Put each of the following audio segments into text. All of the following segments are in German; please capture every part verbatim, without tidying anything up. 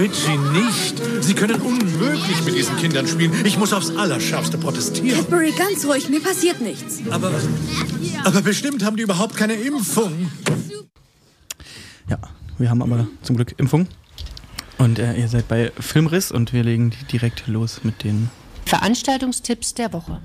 Richie, nicht. Sie können unmöglich mit diesen Kindern spielen. Ich muss aufs Allerschärfste protestieren. Cadbury, ganz ruhig, mir passiert nichts. Aber, aber bestimmt haben die überhaupt keine Impfung. Ja, wir haben aber zum Glück Impfung. Und äh, ihr seid bei Filmriss und wir legen direkt los mit den Veranstaltungstipps der Woche.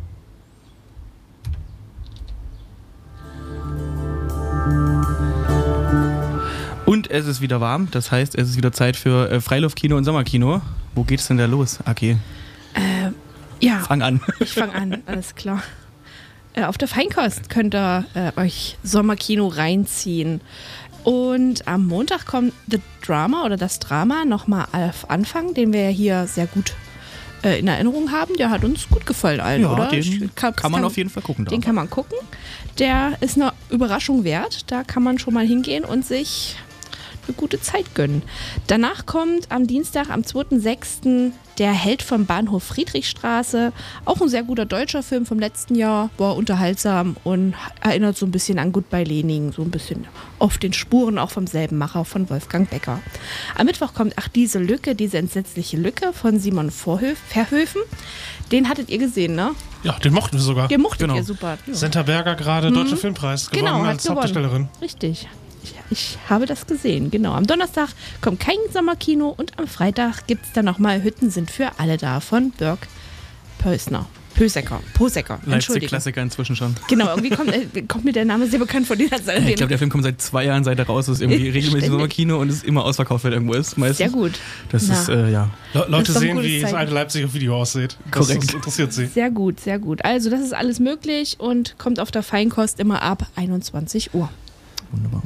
Und es ist wieder warm, das heißt, es ist wieder Zeit für äh, Freiluftkino und Sommerkino. Wo geht's denn da los, Aki? Äh, ja. Fang an. Ich fang an, alles klar. Äh, auf der Feinkost könnt ihr äh, euch Sommerkino reinziehen. Und am Montag kommt The Drama oder das Drama nochmal auf Anfang, den wir hier sehr gut äh, in Erinnerung haben. Der hat uns gut gefallen allen, ja, oder? Den glaub, kann man kann, auf jeden Fall gucken. Den da. kann man gucken. Der ist eine Überraschung wert. Da kann man schon mal hingehen und sich eine gute Zeit gönnen. Danach kommt am Dienstag, am zweiten sechsten Der Held vom Bahnhof Friedrichstraße. Auch ein sehr guter deutscher Film vom letzten Jahr. War unterhaltsam und erinnert so ein bisschen an Goodbye Lenin. So ein bisschen auf den Spuren auch vom selben Macher von Wolfgang Becker. Am Mittwoch kommt Ach, diese Lücke, diese entsetzliche Lücke von Simon Vorhöf, Verhöfen. Den hattet ihr gesehen, ne? Ja, den mochten wir sogar. Den mochtet genau. ihr super. Ja. Senta Berger gerade mhm. Deutscher Filmpreis gewonnen genau, als gewonnen. Hauptdarstellerin. Richtig. Ich, ich habe das gesehen, genau. Am Donnerstag kommt kein Sommerkino und am Freitag gibt es dann nochmal Hütten sind für alle da von Dirk Pösner. Pösecker, Posecker, Entschuldigung. Klassiker inzwischen schon. Genau, irgendwie kommt, äh, kommt mir der Name sehr bekannt vor. Den hat ja, ich glaube, der Film kommt seit zwei Jahren, seit er raus ist, irgendwie regelmäßig Sommerkino und ist immer ausverkauft, wenn irgendwo ist. Meistens. Sehr gut. Das Na. ist, äh, ja. Le- Leute das sehen, wie das alte Leipzig auf Video aussieht. Das Korrekt. Das interessiert sie. Sehr gut, sehr gut. Also, das ist alles möglich und kommt auf der Feinkost immer ab einundzwanzig Uhr. Wunderbar.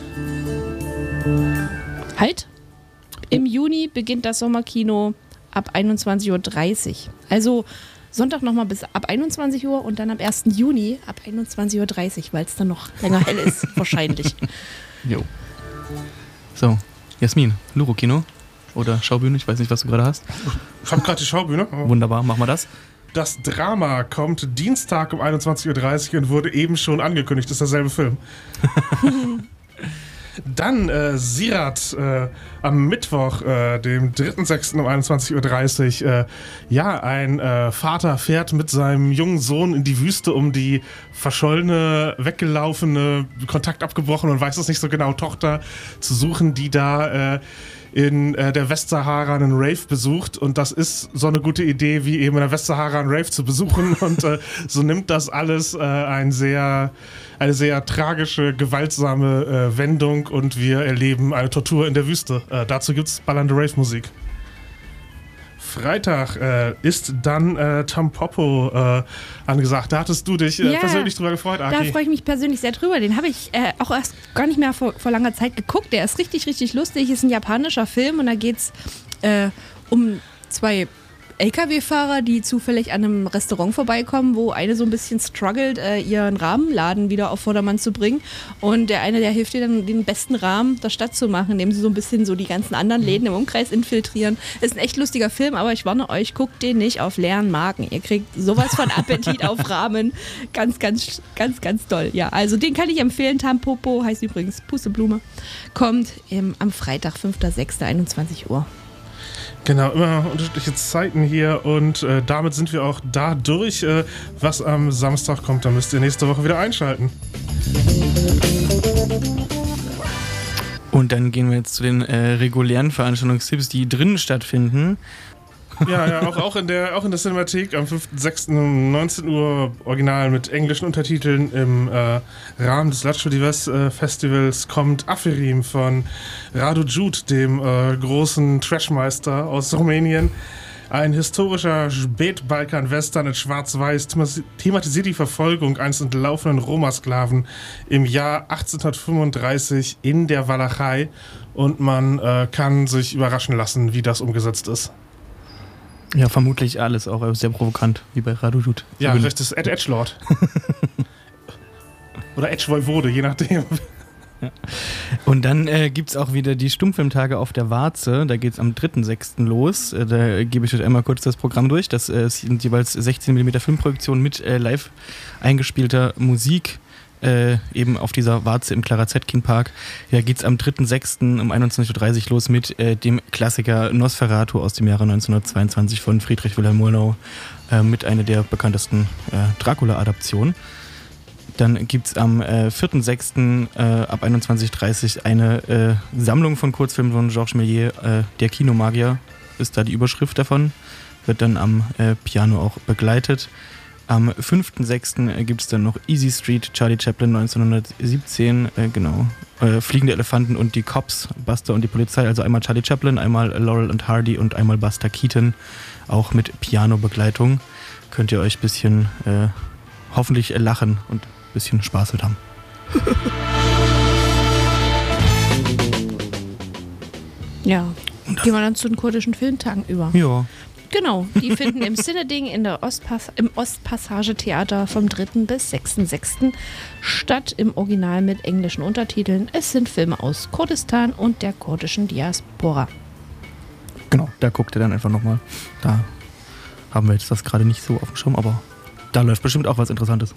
Halt, im Juni beginnt das Sommerkino ab einundzwanzig Uhr dreißig. Also Sonntag nochmal bis ab einundzwanzig Uhr und dann am ersten Juni ab einundzwanzig Uhr dreißig, weil es dann noch länger hell ist, wahrscheinlich. Jo. So, Jasmin, Luro-Kino oder Schaubühne, ich weiß nicht, was du gerade hast. Ich habe gerade die Schaubühne. Oh. Wunderbar, machen wir das. Das Drama kommt Dienstag um einundzwanzig Uhr dreißig und wurde eben schon angekündigt. Das ist derselbe Film. Dann äh, Sirat äh, am Mittwoch, äh, dem dritten sechsten um einundzwanzig Uhr dreißig. Äh, ja, ein äh, Vater fährt mit seinem jungen Sohn in die Wüste, um die verschollene, weggelaufene, Kontakt abgebrochen und weiß es nicht so genau, Tochter zu suchen, die da äh, in äh, der Westsahara einen Rave besucht. Und das ist so eine gute Idee, wie eben in der Westsahara einen Rave zu besuchen. Und äh, so nimmt das alles äh, ein sehr... eine sehr tragische, gewaltsame äh, Wendung und wir erleben eine Tortur in der Wüste. Äh, dazu gibt es ballernde Rave-Musik. Freitag äh, ist dann äh, Tampopo äh, angesagt. Da hattest du dich äh, ja, persönlich drüber gefreut, Aki. Da freue ich mich persönlich sehr drüber. Den habe ich äh, auch erst gar nicht mehr vor, vor langer Zeit geguckt. Der ist richtig, richtig lustig. Ist ein japanischer Film und da geht es äh, um zwei L K W-Fahrer, die zufällig an einem Restaurant vorbeikommen, wo eine so ein bisschen struggelt, äh, ihren Rahmenladen wieder auf Vordermann zu bringen. Und der eine, der hilft ihr dann, den besten Rahmen der Stadt zu machen, indem sie so ein bisschen so die ganzen anderen Läden im Umkreis infiltrieren. Ist ein echt lustiger Film, aber ich warne euch, guckt den nicht auf leeren Magen. Ihr kriegt sowas von Appetit auf Rahmen. Ganz, ganz, ganz, ganz toll. Ja, also den kann ich empfehlen. Tampopo heißt übrigens Pusteblume. Kommt ähm, am Freitag, fünfter sechster einundzwanzig Uhr. Genau, immer unterschiedliche Zeiten hier und äh, damit sind wir auch da durch. Äh, was am Samstag kommt, da müsst ihr nächste Woche wieder einschalten. Und dann gehen wir jetzt zu den äh, regulären Veranstaltungstipps, die drinnen stattfinden. Ja, ja, auch, auch, in der, auch in der Cinemathek am fünften sechsten um neunzehn Uhr original mit englischen Untertiteln im äh, Rahmen des Lattjo Divers äh, Festivals kommt Aferim von Radu Jude, dem äh, großen Trashmeister aus Rumänien. Ein historischer Spätbalkan-Western in Schwarz-Weiß thematisiert die Verfolgung eines entlaufenen Roma-Sklaven im Jahr achtzehnhundertfünfunddreißig in der Walachei und man äh, kann sich überraschen lassen, wie das umgesetzt ist. Ja, vermutlich alles auch sehr provokant, wie bei Radu Jude. Ja, recht ist Ed Edgelord. Oder Edge-Voivode, je nachdem. Ja. Und dann äh, gibt es auch wieder die Stummfilmtage auf der Warze. Da geht es am dritten sechsten los. Äh, da gebe ich euch einmal kurz das Programm durch. Das äh, sind jeweils sechzehn Millimeter Filmprojektionen mit äh, live eingespielter Musik. äh, eben auf dieser Warze im Clara Zetkin Park. Da geht es am dritten sechsten um einundzwanzig Uhr dreißig los mit äh, dem Klassiker Nosferatu aus dem Jahre neunzehnhundertzweiundzwanzig von Friedrich Wilhelm Murnau, äh, mit einer der bekanntesten äh, Dracula-Adaptionen. Dann gibt es am äh, vierten sechsten Äh, ab einundzwanzig Uhr dreißig eine äh, Sammlung von Kurzfilmen von Georges Méliès, äh, Der Kinomagier ist da die Überschrift davon, wird dann am äh, Piano auch begleitet. Am fünften sechsten gibt es dann noch Easy Street, Charlie Chaplin neunzehnhundertsiebzehn, äh, genau, äh, Fliegende Elefanten und die Cops, Buster und die Polizei, also einmal Charlie Chaplin, einmal Laurel und Hardy und einmal Buster Keaton, auch mit Piano-Begleitung. Könnt ihr euch ein bisschen äh, hoffentlich äh, lachen und ein bisschen Spaß mit haben. Ja, gehen wir dann zu den kurdischen Filmtagen über. Ja. Genau, die finden im Cineding in der Ostpass- im Ostpassage-Theater vom dritten bis sechsten sechsten statt, im Original mit englischen Untertiteln. Es sind Filme aus Kurdistan und der kurdischen Diaspora. Genau, da guckt ihr dann einfach nochmal. Da haben wir jetzt das gerade nicht so auf dem Schirm, aber da läuft bestimmt auch was Interessantes.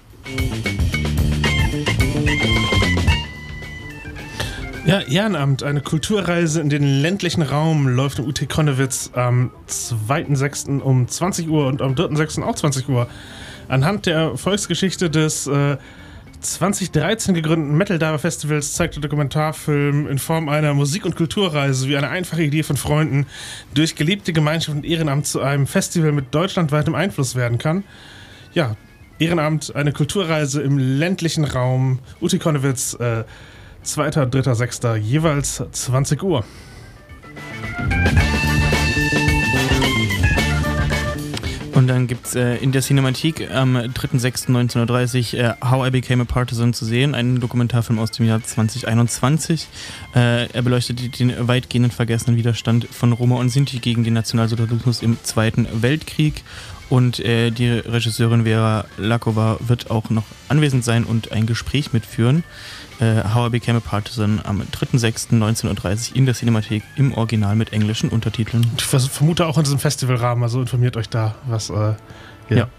Ja, Ehrenamt, eine Kulturreise in den ländlichen Raum läuft im U T Konnewitz am zweiten sechsten um zwanzig Uhr und am dritten sechsten auch zwanzig Uhr. Anhand der Erfolgsgeschichte des äh, zwanzig dreizehn gegründeten Metal Diver Festivals zeigt der Dokumentarfilm in Form einer Musik- und Kulturreise, wie eine einfache Idee von Freunden durch gelebte Gemeinschaft und Ehrenamt zu einem Festival mit deutschlandweitem Einfluss werden kann. Ja, Ehrenamt, eine Kulturreise im ländlichen Raum, U T Konnewitz, äh, zweiter, dritter, sechster jeweils zwanzig Uhr. Und dann gibt es äh, in der Cinemathek am dritten sechsten neunzehnhundertdreißig äh, How I Became a Partisan zu sehen, ein Dokumentarfilm aus dem Jahr zwanzig einundzwanzig. Äh, er beleuchtet den weitgehenden vergessenen Widerstand von Roma und Sinti gegen den Nationalsozialismus im Zweiten Weltkrieg. Und äh, die Regisseurin Vera Lakova wird auch noch anwesend sein und ein Gespräch mitführen. Äh, How I Became a Partisan am dritten sechsten neunzehnhundertdreißig in der Cinemathek im Original mit englischen Untertiteln. Ich vermute auch in diesem Festivalrahmen, also informiert euch da, was. Äh, ja. ja.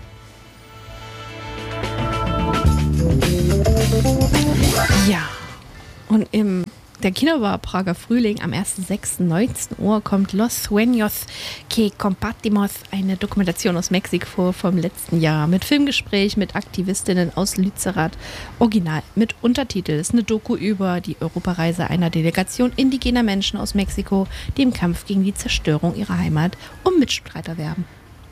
Ja, und im der Kinobar Prager Frühling am ersten sechsten neunzehn Uhr kommt Los Sueños que Compartimos, eine Dokumentation aus Mexiko vom letzten Jahr mit Filmgespräch mit Aktivistinnen aus Lützerath, original mit Untertitel. Es ist eine Doku über die Europareise einer Delegation indigener Menschen aus Mexiko, die im Kampf gegen die Zerstörung ihrer Heimat um Mitstreiter werben.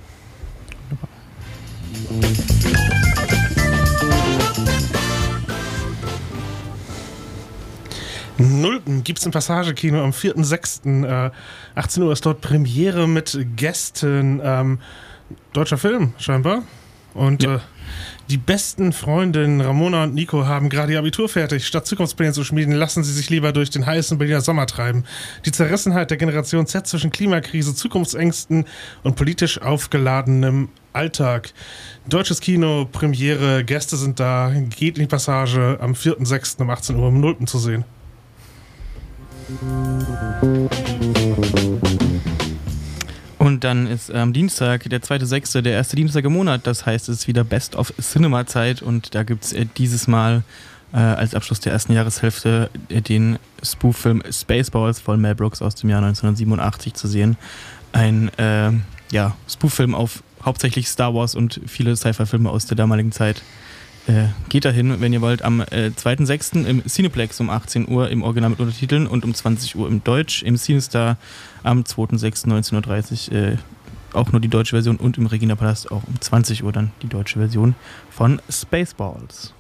Nulpen gibt es im Passagekino am vierten sechsten Äh, achtzehn Uhr ist dort Premiere mit Gästen. Ähm, deutscher Film, scheinbar. Und ja. äh, die besten Freundinnen Ramona und Nico haben gerade ihr Abitur fertig. Statt Zukunftspläne zu schmieden, lassen sie sich lieber durch den heißen Berliner Sommer treiben. Die Zerrissenheit der Generation Z zwischen Klimakrise, Zukunftsängsten und politisch aufgeladenem Alltag. Deutsches Kino, Premiere, Gäste sind da. Geht in die Passage am vierten sechsten um achtzehn Uhr im Nulpen zu sehen. Und dann ist am ähm, Dienstag, der zweite sechste, der erste Dienstag im Monat. Das heißt, es ist wieder Best of Cinema-Zeit. Und da gibt es äh, dieses Mal äh, als Abschluss der ersten Jahreshälfte äh, den Spoof-Film Spaceballs von Mel Brooks aus dem Jahr neunzehnhundertsiebenundachtzig zu sehen. Ein äh, ja, Spoof-Film auf hauptsächlich Star Wars und viele Sci-Fi-Filme aus der damaligen Zeit. Äh, geht dahin, wenn ihr wollt, am äh, zweiten sechsten im Cineplex um achtzehn Uhr im Original mit Untertiteln und um zwanzig Uhr im Deutsch, im CineStar am zweiten sechsten neunzehnhundertdreißig äh, auch nur die deutsche Version und im Regina Palast auch um zwanzig Uhr dann die deutsche Version von Spaceballs.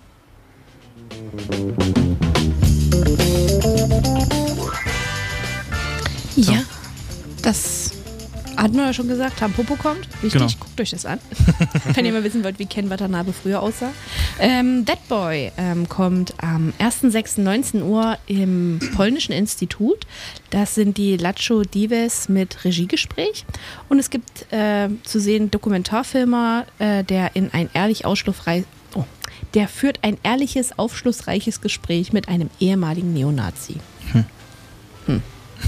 Ja, das hatten wir ja schon gesagt, Tampopo kommt. Wichtig, Genau. Guckt euch das an. Wenn ihr mal wissen wollt, wie Ken Watanabe früher aussah. Ähm, That Boy ähm, kommt am ersten sechsten neunzehn Uhr im Polnischen Institut. Das sind die Lacho Dives mit Regiegespräch. Und es gibt äh, zu sehen Dokumentarfilmer, äh, der in ein ehrlich ausschlussreich, oh, der führt ein ehrliches, aufschlussreiches Gespräch mit einem ehemaligen Neonazi. Hm. Hm.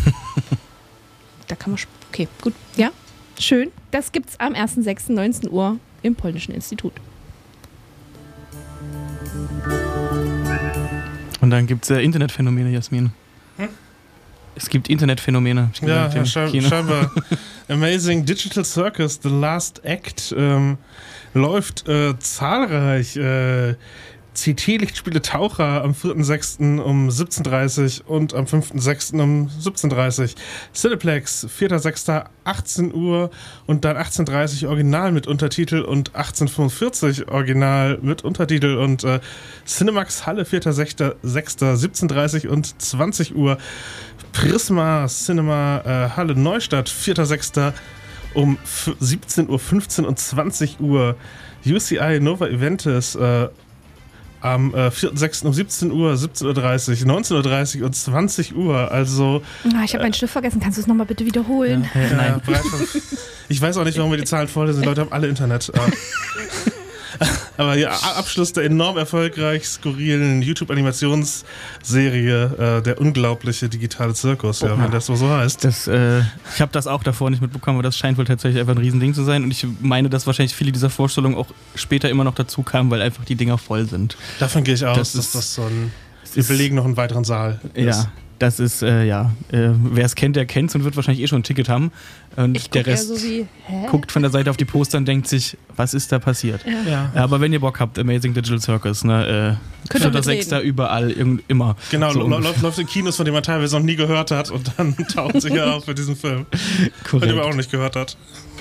Da kann man... Sp- okay, gut. Ja, schön. Das gibt's am ersten sechsten neunzehn Uhr im Polnischen Institut. dann gibt es äh, Internetphänomene, Jasmin. Hm? Es gibt Internetphänomene. Ja, ja schein, scheinbar. Amazing Digital Circus, The Last Act, ähm, läuft äh, zahlreich. Äh, C T-Lichtspiele Taucher am vierten sechsten um siebzehn Uhr dreißig und am fünften sechsten um siebzehn Uhr dreißig. Cineplex, vierter sechster achtzehn Uhr und dann achtzehn Uhr dreißig Original mit Untertitel und achtzehn Uhr fünfundvierzig Original mit Untertitel und äh, Cinemax Halle, vierter sechster siebzehn Uhr dreißig und zwanzig Uhr. Prisma Cinema äh, Halle Neustadt, vierter sechster um siebzehn Uhr fünfzehn und zwanzig Uhr. U C I Nova Eventis äh, am äh, vierten sechsten um siebzehn Uhr, siebzehn Uhr dreißig, neunzehn Uhr dreißig und zwanzig Uhr. Also. Ah, ich habe meinen Stift vergessen. Kannst du es nochmal bitte wiederholen? Ja, ja, nein. Ja, ich weiß auch nicht, warum wir die Zahlen vorlesen. Die Leute haben alle Internet. Aber ja, Abschluss der enorm erfolgreich skurrilen YouTube-Animationsserie, äh, der unglaubliche digitale Zirkus, ja, oh, wenn das so, so heißt. Das, äh, ich habe das auch davor nicht mitbekommen, aber das scheint wohl tatsächlich einfach ein Riesending zu sein. Und ich meine, dass wahrscheinlich viele dieser Vorstellungen auch später immer noch dazu kamen, weil einfach die Dinger voll sind. Davon gehe ich aus, das dass ist, das so ein... Wir belegen noch einen weiteren Saal. Ja. Ist. Das ist, äh, ja, äh, wer es kennt, der kennt es und wird wahrscheinlich eh schon ein Ticket haben. Und ich der Rest so wie, guckt von der Seite auf die Poster und denkt sich, was ist da passiert? Ja. Ja. Ja, aber wenn ihr Bock habt, Amazing Digital Circus, ne, äh, vierter sechster überall, irgend, immer. Genau, so läuft, läuft in Kinos, von denen man teilweise noch nie gehört hat und dann tauchen sie ja auf für diesen Film, Korrekt. von dem man auch noch nicht gehört hat.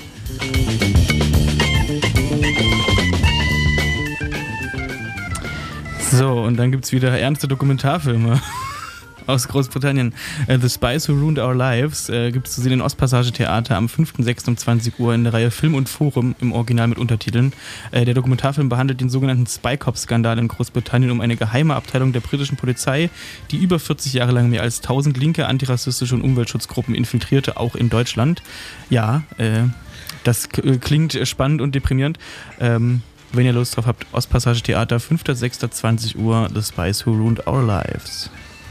So, und dann gibt es wieder ernste Dokumentarfilme aus Großbritannien. Uh, The Spies Who Ruined Our Lives uh, gibt es zu sehen in Ostpassage Theater am fünften sechsten um zwanzig Uhr in der Reihe Film und Forum im Original mit Untertiteln. Uh, der Dokumentarfilm behandelt den sogenannten Spy Cop-Skandal in Großbritannien um eine geheime Abteilung der britischen Polizei, die über vierzig Jahre lang mehr als tausend linke, antirassistische und Umweltschutzgruppen infiltrierte, auch in Deutschland. Ja, äh, das k- klingt spannend und deprimierend. Ähm, Wenn ihr Lust drauf habt, Ostpassage Theater, fünfter sechster zwanzig Uhr, The Spies Who Ruined Our Lives.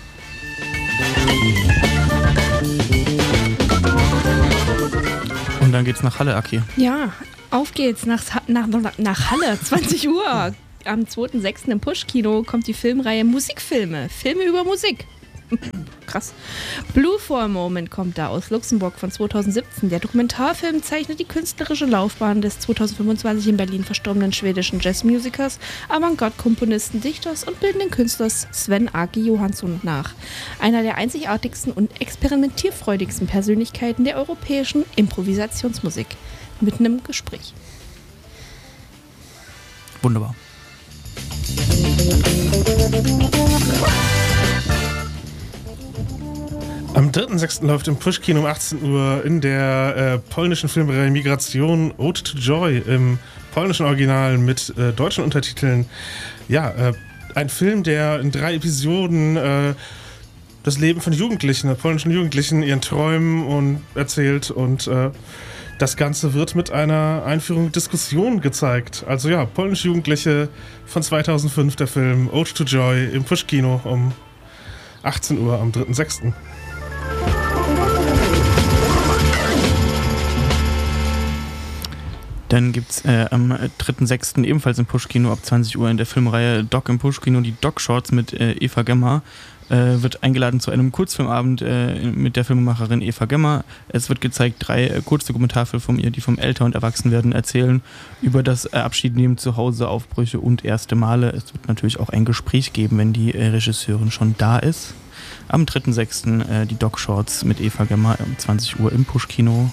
Und dann geht's nach Halle, Aki. Ja, auf geht's nach, nach, nach Halle, zwanzig Uhr. Am zweiten sechsten im Push-Kino kommt die Filmreihe Musikfilme, Filme über Musik. Krass. Blue for a Moment kommt da aus Luxemburg von zweitausendsiebzehn. Der Dokumentarfilm zeichnet die künstlerische Laufbahn des zweitausendfünfundzwanzig in Berlin verstorbenen schwedischen Jazzmusikers, Avantgarde-Komponisten, Dichters und bildenden Künstlers Sven Åke Johansson nach. Einer der einzigartigsten und experimentierfreudigsten Persönlichkeiten der europäischen Improvisationsmusik. Mitten im Gespräch. Wunderbar. Am dritten sechsten läuft im Push-Kino um achtzehn Uhr in der äh, polnischen Filmreihe Migration Ode to Joy im polnischen Original mit äh, deutschen Untertiteln. Ja, äh, ein Film, der in drei Episoden äh, das Leben von Jugendlichen, der polnischen Jugendlichen, ihren Träumen und erzählt und äh, das Ganze wird mit einer Einführung Diskussion gezeigt. Also ja, polnische Jugendliche von zweitausendfünf, der Film Ode to Joy im Push-Kino um achtzehn Uhr am dritten sechsten Dann gibt es äh, am dritten sechsten ebenfalls im Push-Kino ab zwanzig Uhr in der Filmreihe Doc im Push-Kino die Doc-Shorts mit äh, Eva Gemmer. Äh, wird eingeladen zu einem Kurzfilmabend äh, mit der Filmemacherin Eva Gemmer. Es wird gezeigt, drei äh, Kurzdokumentarfilme von ihr, die vom Älter- und Erwachsenwerden erzählen, über das äh, Abschiednehmen zu Hause, Aufbrüche und erste Male. Es wird natürlich auch ein Gespräch geben, wenn die äh, Regisseurin schon da ist. Am dritten sechsten äh, die Doc-Shorts mit Eva Gemmer um zwanzig Uhr im Push-Kino.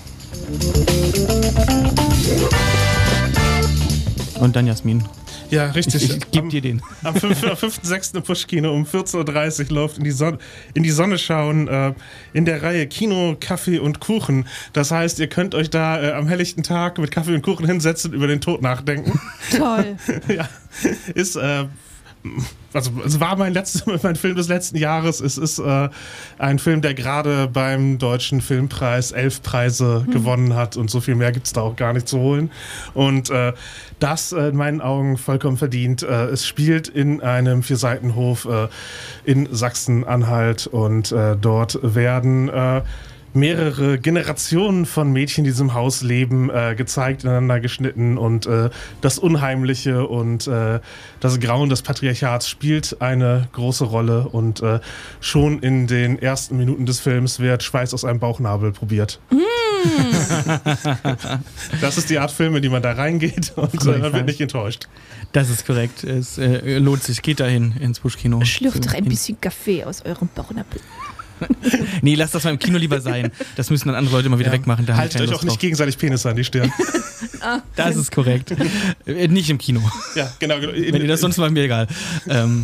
Und dann Jasmin. Ja, richtig. Ich, ich geb am, dir den. Am fünften sechsten im Push-Kino um vierzehn Uhr dreißig läuft in die, Son- in die Sonne schauen äh, in der Reihe Kino, Kaffee und Kuchen. Das heißt, ihr könnt euch da äh, am helllichten Tag mit Kaffee und Kuchen hinsetzen und über den Tod nachdenken. Toll. Ja, ist... Äh, Also es war mein letzter, mein Film des letzten Jahres. Es ist äh, ein Film, der gerade beim Deutschen Filmpreis elf Preise mhm. gewonnen hat und so viel mehr gibt es da auch gar nicht zu holen. Und äh, das äh, in meinen Augen vollkommen verdient. Äh, es spielt in einem Vierseitenhof äh, in Sachsen-Anhalt und äh, dort werden äh, mehrere Generationen von Mädchen, die in diesem Haus leben, äh, gezeigt, ineinander geschnitten und äh, das Unheimliche und äh, das Grauen des Patriarchats spielt eine große Rolle und äh, schon in den ersten Minuten des Films wird Schweiß aus einem Bauchnabel probiert. Mm. Das ist die Art Film, in die man da reingeht und äh, man wird nicht enttäuscht. Das ist korrekt. Es äh, lohnt sich. Geht dahin ins Busch-Kino. Schlürft doch ein bisschen Kaffee aus eurem Bauchnabel. Nee, lasst das mal im Kino lieber sein. Das müssen dann andere Leute mal wieder ja. wegmachen. Da Haltet euch auch nicht drauf. Gegenseitig Penisse an die Stirn. Das ist korrekt. Äh, nicht im Kino. Ja, genau. genau. Wenn ihr das sonst mal, mir egal. Ähm.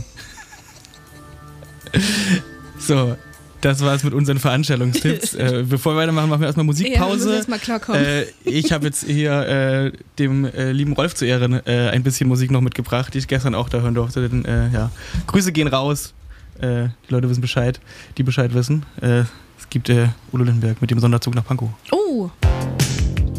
So, das war's mit unseren Veranstaltungstipps. äh, bevor wir weitermachen, machen wir erstmal Musikpause. Ja, erstmal klarkommen. Äh, ich habe jetzt hier äh, dem äh, lieben Rolf zu Ehren äh, ein bisschen Musik noch mitgebracht, die ich gestern auch da hören durfte. Denn, äh, ja. Grüße gehen raus. Äh, die Leute wissen Bescheid, die Bescheid wissen. Äh, es gibt äh, Udo Lindenberg mit dem Sonderzug nach Pankow. Oh!